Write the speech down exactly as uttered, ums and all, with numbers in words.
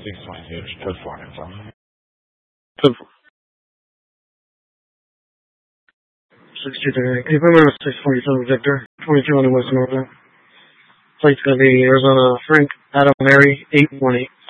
six twenty-six, code four, info. Code four. six two three. Can you put me on six forty-seven Victor, twenty-two hundred West Northern? Plate's gonna be Arizona Frank Adam Mary eight one eight.